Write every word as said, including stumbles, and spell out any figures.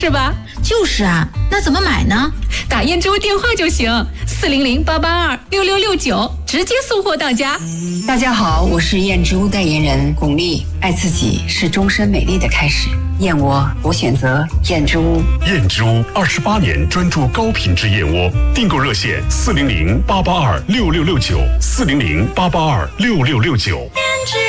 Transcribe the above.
是吧？ 就是啊，那怎么买呢？ 打燕之屋电话就行，四零零八八二六六六九，直接送货到家。 大家好，我是燕之屋代言人巩俐。爱自己是终身美丽的开始，燕窝我选择燕之屋。 燕之屋二十八年专注高品质燕窝，订购热线四零零八八二六六六九，四零零八八二六六六九。